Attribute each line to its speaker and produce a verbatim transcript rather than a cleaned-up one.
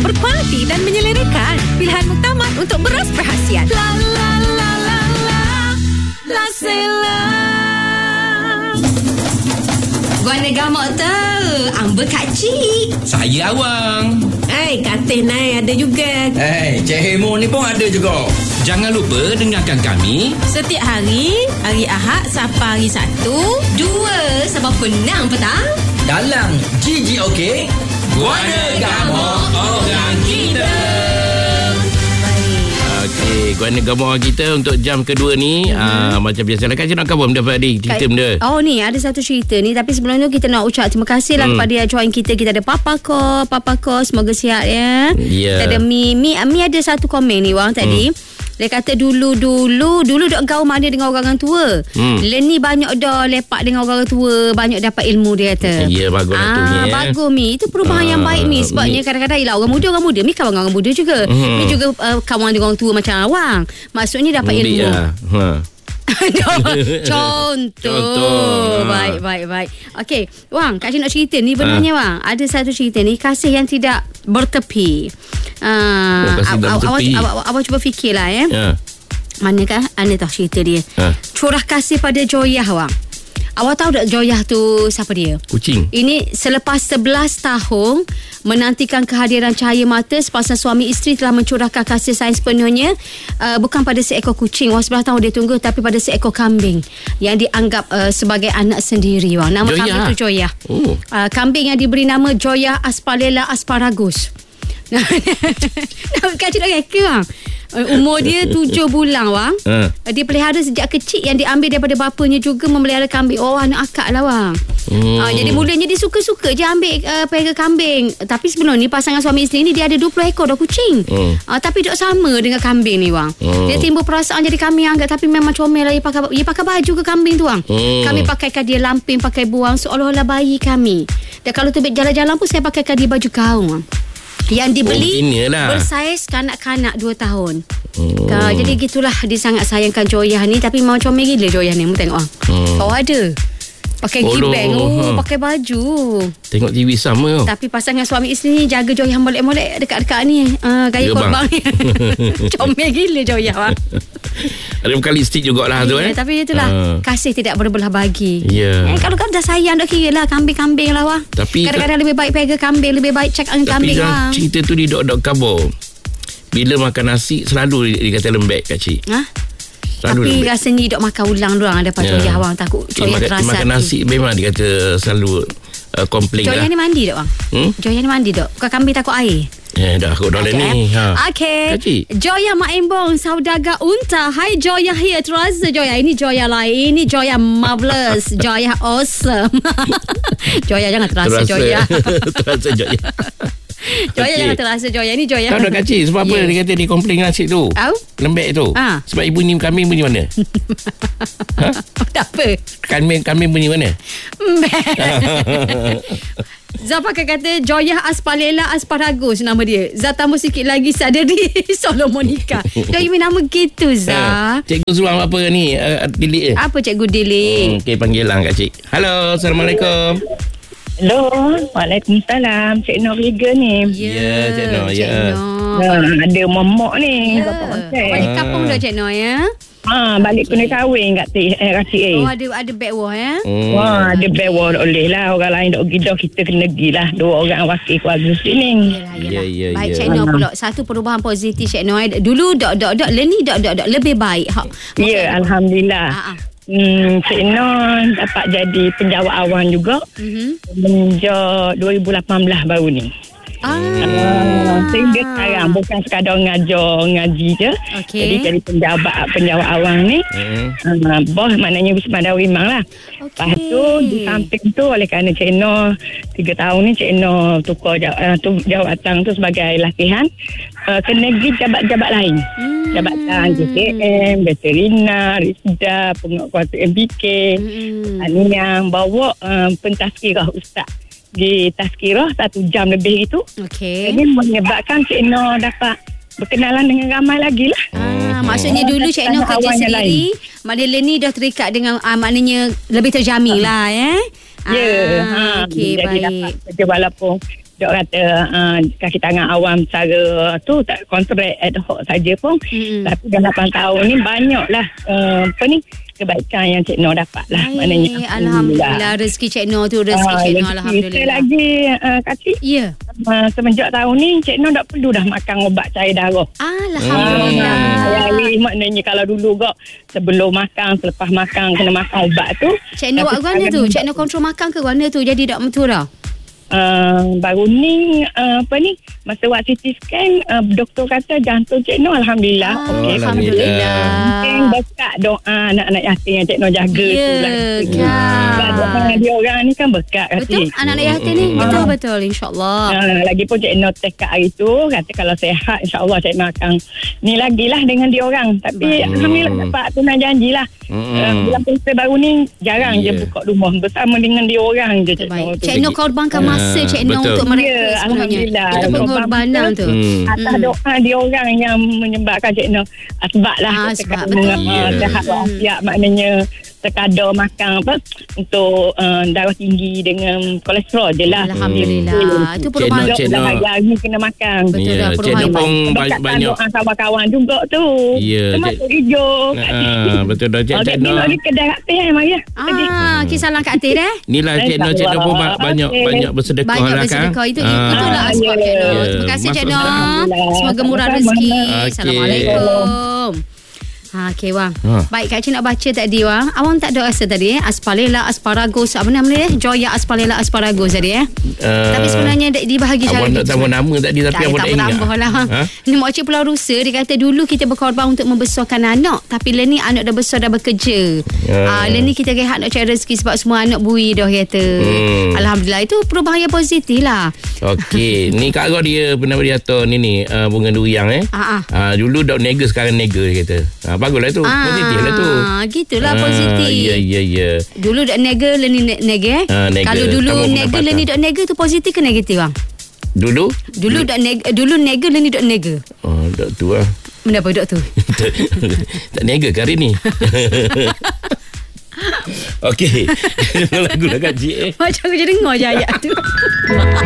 Speaker 1: berkualiti dan menyelerakan. Pilihan muktamad untuk beras perhasian. La la la la la La Sela. Guana gamok tu Amba Kak Cik.
Speaker 2: Saya Awang.
Speaker 1: Eh, Katil Nai ada juga.
Speaker 3: Eh, Cik Hemo ni pun ada juga.
Speaker 2: Jangan lupa dengarkan kami
Speaker 1: Setiap hari, hari Ahad sampai hari Sabtu,
Speaker 4: Dua sampai penang petang
Speaker 3: Dalam G G OK
Speaker 2: Guana Gamok Orang Kita. Okey, Guana Gamok kita untuk jam kedua ni mm-hmm. uh, macam biasa lah. Kan Cik nak cover benda tadi cerita benda.
Speaker 1: Oh ni ada satu cerita ni. Tapi sebelum tu kita nak ucap terima kasih lah mm. kepada yang join kita. Kita ada Papa Ko Papa Ko semoga sihat ya.
Speaker 2: Yeah.
Speaker 1: Kita ada Mi Mi Mi ada satu komen ni Wang tadi mm. Dia kata dulu-dulu Dulu duk gaul mana dengan orang tua hmm. Leni banyak dah lepak dengan orang tua. Banyak dapat ilmu dia kata.
Speaker 2: Ya, bagus lah tu
Speaker 1: ah,
Speaker 2: ni eh.
Speaker 1: Bagus Mi. Itu perubahan ah, yang baik Mi. Sebabnya Mi. kadang-kadang ialah orang muda Orang muda Mi kawan orang muda juga hmm. Mi juga uh, kawan dengan orang tua macam Awang. Maksudnya dapat Mudik ilmu lah. Ha. Contoh. Contoh. Baik, baik, baik. Okey, Wang, Kak Cik nak cerita ni benarnya ha. Wang. Ada satu cerita ni, kasih yang tidak bertepi. Uh, oh, awak awak awak cuba fikirlah ya. Ya. Manakah anda tahu cerita dia? Ha. Curah kasih pada Joyah Wang. Awak tahu tak Joyah tu siapa dia?
Speaker 2: Kucing.
Speaker 1: Ini selepas sebelas tahun menantikan kehadiran cahaya mata, sepasang suami isteri telah mencurahkan kasih sayang sepenuhnya uh, bukan pada seekor kucing. Wah, sebelas tahun dia tunggu, tapi pada seekor kambing yang dianggap uh, sebagai anak sendiri. Wah, nama Joyah. Kambing tu Joyah. Oh. Uh, kambing yang diberi nama Joyah Aspalela Asparagus. Kak Cik nak reka Wang. Umur dia tujuh bulan Wang. uh. Dia pelihara sejak kecil, yang diambil daripada bapanya juga memelihara kambing. Oh, anak akak lah Wang. hmm. uh, Jadi mulanya dia suka-suka je ambil uh, pelihara kambing. Tapi sebelum ni pasangan suami isteri ni dia ada dua puluh ekor dah kucing. hmm. uh, Tapi duk sama dengan kambing ni Wang. hmm. Dia timbul perasaan jadi kambing anggap. Tapi memang comel lah. Dia pakai, dia pakai baju ke kambing tu Wang. hmm. Kami pakaikan dia lamping, pakai buang seolah-olah bayi kami. Dan kalau tu jalan-jalan pun saya pakaikan dia baju gaun Wang. Yang dibeli oh, bersaiz kanak-kanak dua tahun. hmm. uh, Jadi gitulah. Dia sangat sayangkan Joyah ni. Tapi memang comel gila Joyah ni. Mu tengok ah. hmm. Kau ada pakai gibeng, oh, ha. pakai baju,
Speaker 2: tengok T V sama.
Speaker 1: Tapi pasangan suami isteri ni jaga Joyah molek-molek dekat-dekat ni. uh, Gaya korban ni. Comel gila Joyah.
Speaker 2: Ada bukan lipstick jugalah tu eh.
Speaker 1: Tapi itulah uh. kasih tidak berbelah bagi.
Speaker 2: yeah. eh,
Speaker 1: Kalau kan dah sayang dah kira lah. Kambing-kambing lah wah.
Speaker 2: Tapi
Speaker 1: kadang-kadang lebih baik pega kambing, lebih baik cek angin kambing lah.
Speaker 2: Tapi cerita tu di dok-dok kabur. Bila makan nasi selalu dia kata lembek Kak Cik. Ha?
Speaker 1: Selalu tapi lembek. Rasanya dok makan ulang doang ada pada Joyah awang takut Joyah terasa.
Speaker 2: Makan nasi memang dia kata selalu uh, komplain
Speaker 1: Joyah
Speaker 2: lah.
Speaker 1: Ni mandi dok bang. Hmm? Joyah ni mandi dok. Bukan kambing takut air.
Speaker 2: Ya dah aku dah okay. ni. Ha.
Speaker 1: Okey. Joyah Maimbong saudagar unta. Hai Joyah here. Terasa Joyah. Ini Joyah lain. Ini Joyah marvelous. Joyah awesome. Joyah jangan terasa, terasa. Joyah.
Speaker 2: Terasa Joyah.
Speaker 1: Joyah okay. jangan terasa Joyah. Ini Joyah.
Speaker 2: Tahu tak Kak Cik sebab yeah. apa dia kata dia komplain nasi tu? Oh? Lembek tu. Ha. Sebab ibu ni kambing bunyi mana? Ha?
Speaker 1: Tak apa.
Speaker 2: Kambing kambing bunyi mana?
Speaker 1: Zafar kata Joyah Aspalela Asparagus nama dia. Zah tambah sikit lagi Sadari Solomonika. Joyah nama gitu Zah.
Speaker 2: Cikgu Zuam apa ni? Uh, Dilik eh?
Speaker 1: Apa Cikgu Dilik? Hmm,
Speaker 2: okay, panggilan Kak Cik. Halo, Assalamualaikum.
Speaker 5: Hello, Waalaikumsalam. Cik Noh Liga ni.
Speaker 1: Ya, yeah, Cik Noh. Ya.
Speaker 5: Nah, ada momok ni.
Speaker 1: Ya. Balik kampung dah Cik Noh ya.
Speaker 5: Ha, balik kena kahwin kat eh, Kacik eh.
Speaker 1: Oh, ada ada backwah ya.
Speaker 5: Hmm. Wah, ada backwah tak boleh lah. Orang lain dok pergi dah, kita kena pergi lah. Dua orang wakil keluarga sini.
Speaker 1: Ya, ya, baik ya. Cik Noh pula. Satu perubahan positif Cik Noh. Dulu dok dok dok Leni dok dok dok lebih baik. Ha.
Speaker 5: Ya, alhamdulillah. Ha, ha. Hmm, Cik Noh dapat jadi penjawat awam juga. Mm-hmm. Sejak dua ribu lapan belas baru ni. Ah. Uh, sehingga sekarang bukan sekadar ngajar ngaji je. Okay. Jadi jadi penjabat penjawat awam ni. Mm. Uh, bos maknanya Wisma Darul Imam lah. Okay. Lepas tu di samping tu oleh kerana Cik Noh tiga tahun ni Cik Noh tukar uh, tu, jawatan tu sebagai latihan. Uh, kena pergi jabat-jabat lain. Mm. Jabatan J K M, veterinar, Risda, penguatkuasa M B K. Mm. Ini yang bawa uh, pentazkirah ustaz. Di tazkirah satu jam lebih itu. Okey. Jadi menyebabkan Cik Noh dapat berkenalan dengan ramai lagi lah.
Speaker 1: Ah, maksudnya dulu Cik Noh kerja sendiri, maknanya Leni dah terikat dengan ah, maknanya lebih terjamin lah ya.
Speaker 5: Ya. Yeah. Ah, okay, jadi baik. Dapat kerja walaupun dok kata uh, kaki tangan awam cara tu tak kontrak ad hoc saja pun. Hmm. Tapi dalam lapan tahun ni banyaklah uh, apa ni kebaikan yang Cik Noh dapat lah.
Speaker 1: Ay,
Speaker 5: maknanya
Speaker 1: Alhamdulillah rezeki Cik Noh tu rezeki uh, Cik Noh Alhamdulillah.
Speaker 5: Kita lagi uh, kacik.
Speaker 1: Ya. Yeah.
Speaker 5: Uh, semenjak tahun ni Cik Noh tak perlu dah makan ubat cair darah.
Speaker 1: Alhamdulillah.
Speaker 5: Uh, maknanya kalau dulu kok sebelum makan selepas makan kena makan ubat tu.
Speaker 1: Cik Noh buat mana tu? Cik Noh kontrol makan ke mana tu jadi tak mentura?
Speaker 5: Uh, baru ni uh, apa ni masa buat C T scan uh, doktor kata jantung Cik Noh Alhamdulillah
Speaker 1: ah,
Speaker 5: okey.
Speaker 1: Alhamdulillah
Speaker 5: mungkin berkat doa anak-anak yatim yang Cik Noh jaga
Speaker 1: yeah,
Speaker 5: tu lah
Speaker 1: kan.
Speaker 5: doa dia orang ni kan berkat
Speaker 1: betul
Speaker 5: kata.
Speaker 1: Anak-anak yatim ni
Speaker 5: hmm.
Speaker 1: betul-betul insyaAllah
Speaker 5: uh, lagipun Cik Noh test kat hari tu kata kalau sihat insyaAllah Cik Noh akan ni lagi lah dengan dia orang tapi hmm. Alhamdulillah dapat tunai janji lah. hmm. uh, bulan puasa baru ni jarang yeah. je buka rumah bersama dengan dia orang je Cik Noh tu.
Speaker 1: Cik Noh korbankan masa Cik Noh untuk mereka
Speaker 5: ya,
Speaker 1: sebenarnya. Itu pengorbanan tu.
Speaker 5: Hmm. Atas doa dia orang yang menyebabkan Cik Noh sebab lah.
Speaker 1: Ah, sebab betul.
Speaker 5: Sehat walafiat maknanya sekadar makan apa untuk uh, darah tinggi dengan kolesterol je lah.
Speaker 1: Alhamdulillah. Hmm. Itu perubahan
Speaker 2: Cik Noh
Speaker 5: hari ni kena makan.
Speaker 1: Betul
Speaker 2: yeah.
Speaker 1: dah perubahan.
Speaker 2: Cik Noh pun banyak
Speaker 5: kawan-kawan juga tu.
Speaker 2: Ya.
Speaker 5: Termasuk hijau.
Speaker 2: Ah, betul dah Cik, Cik Noh.
Speaker 5: Ni kedai kat teh Maria.
Speaker 1: Ah, kisah lang kat teh dah.
Speaker 2: Inilah Cik Noh, Cik Noh pun banyak banyak bersedekah
Speaker 1: banyak
Speaker 2: lah kan.
Speaker 1: Bersedekah itu itulah sebab Cik Noh. Terima kasih Cik Noh. Semoga murah rezeki. Assalamualaikum. Ha, okey Wang. Ha. Baik Kak Cik nak baca tadi Wang. Awang tak ada rasa tadi eh Aspalela asparagus. Apa nama dia? Joya Aspalela asparagus tadi eh. Uh, tapi sebenarnya dibahagi cara
Speaker 2: awang tak tahu nama tadi tapi
Speaker 1: tak,
Speaker 2: awang tak ingat.
Speaker 1: Tak lah. Ha? Ni Mak Cik Pulau Rusa dia kata dulu kita berkorban untuk membesarkan anak tapi lah ni anak dah besar dah bekerja. Uh. Ah, lah ni kita rehat nak cari rezeki sebab semua anak bui dah kata. Hmm. Alhamdulillah itu perubahan yang positif lah.
Speaker 2: Okey, ni Kak Agor dia pernah beriatur ni ni uh, bunga duriang eh. Ah, ah. Uh, dulu dok nega sekarang nega dia kata. Uh, baguslah tu. Ah, positif lah tu.
Speaker 1: Gitulah
Speaker 2: ah,
Speaker 1: positif.
Speaker 2: Ya ya ya.
Speaker 1: Dulu dok nega leni nega eh. Ah, kalau dulu nega leni dok nega tu positif ke negatif bang?
Speaker 2: Dulu?
Speaker 1: Dulu dok nega dulu nega leni dok nega.
Speaker 2: Oh, dok tu ah.
Speaker 1: Kenapa dok tu?
Speaker 2: Tak nega ke hari ni? Okey. Lagu lah Kak Cik eh.
Speaker 1: Macam aku jadi dengar je ayat tu.